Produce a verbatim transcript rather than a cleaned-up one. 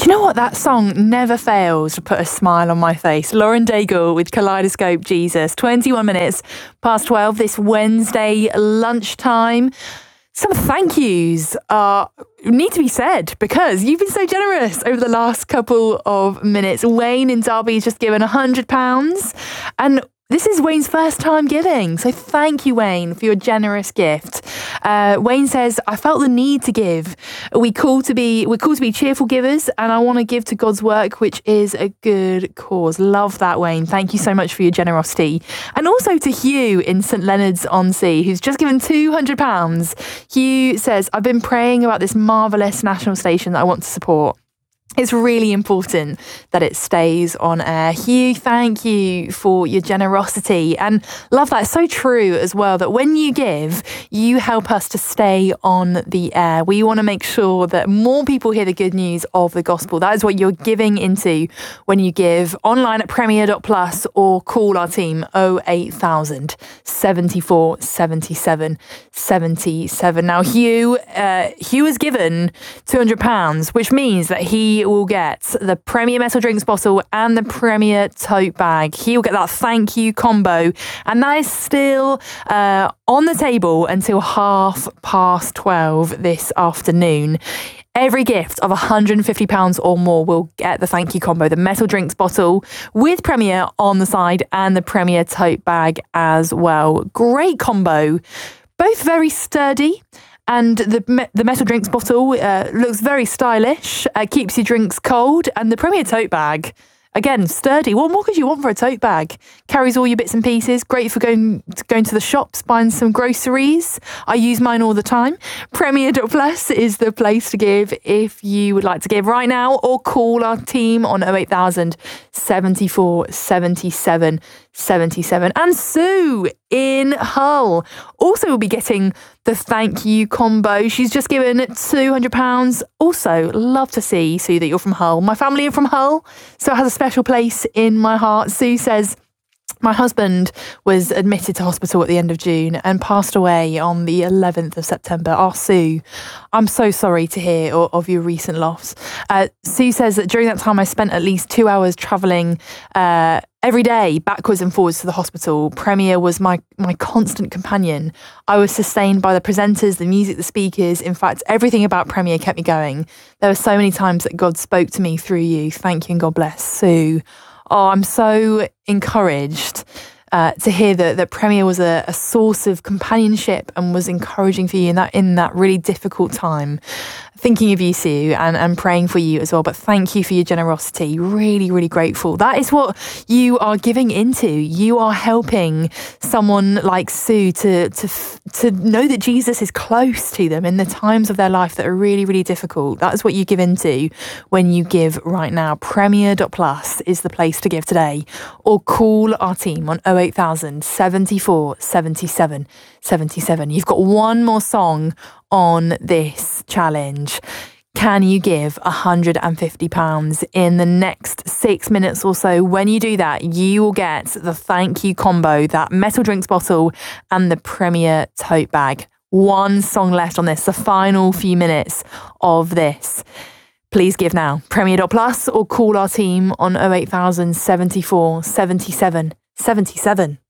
you know what? That song never fails to put a smile on my face. Lauren Daigle with Kaleidoscope Jesus. twenty-one minutes past twelve this Wednesday lunchtime. Some thank yous uh, need to be said because you've been so generous over the last couple of minutes. Wayne in Derby has just given one hundred pounds, and this is Wayne's first time giving. So thank you, Wayne, for your generous gift. Uh, Wayne says, I felt the need to give. We call to be, we're called to be cheerful givers, and I want to give to God's work, which is a good cause. Love that, Wayne. Thank you so much for your generosity. And also to Hugh in St Leonards-on-Sea, who's just given two hundred pounds. Hugh says, I've been praying about this marvellous national station that I want to support. It's really important that it stays on air. Hugh, thank you for your generosity. And love that. It's so true as well that when you give, you help us to stay on the air. We want to make sure that more people hear the good news of the gospel. That is what you're giving into when you give online at premier dot plus or call our team oh eight thousand, seventy-four, seventy-seven, seventy-seven. Now, Hugh, uh, Hugh has given two hundred pounds, which means that he will get the Premier Metal Drinks bottle and the Premier tote bag. He will get that thank you combo, and that is still uh, on the table until half past twelve this afternoon. Every gift of one hundred fifty pounds or more will get the thank you combo, the Metal Drinks bottle with Premier on the side and the Premier tote bag as well. Great combo, both very sturdy. And the me- the Metal Drinks bottle uh, looks very stylish, uh, keeps your drinks cold. And the Premier tote bag, again, sturdy. What more could you want for a tote bag? Carries all your bits and pieces. Great for going to, going to the shops, buying some groceries. I use mine all the time. premier dot plus is the place to give if you would like to give right now, or call our team on oh eight thousand, seventy-four, seventy-seven, seventy-seven. And Sue in Hull also will be getting the thank you combo. She's just given two hundred pounds. Also, love to see, Sue, that you're from Hull. My family are from Hull, so it has a special place in my heart. Sue says, my husband was admitted to hospital at the end of June and passed away on the eleventh of September. Oh, Sue, I'm so sorry to hear of, of your recent loss. Uh, Sue says that during that time I spent at least two hours travelling uh, every day backwards and forwards to the hospital. Premier was my, my constant companion. I was sustained by the presenters, the music, the speakers. In fact, everything about Premier kept me going. There were so many times that God spoke to me through you. Thank you and God bless. Sue, oh, I'm so encouraged uh, to hear that, that Premier was a, a source of companionship and was encouraging for you in that in that really difficult time. Thinking of you, Sue, and, and praying for you as well. But thank you for your generosity. Really, really grateful. That is what you are giving into. You are helping someone like Sue to to to know that Jesus is close to them in the times of their life that are really, really difficult. That is what you give into when you give right now. premier dot plus is the place to give today. Or call our team on oh eight thousand, seventy-four, seventy-seven, seventy-seven. You've got one more song on this challenge. Can you give one hundred fifty pounds in the next six minutes or so? When you do that, you will get the thank you combo, that Metal Drinks bottle and the Premier tote bag. One song left on this, the final few minutes of this. Please give now. premier dot plus or call our team on oh eight thousand, seventy-four, seventy-seven, seventy-seven.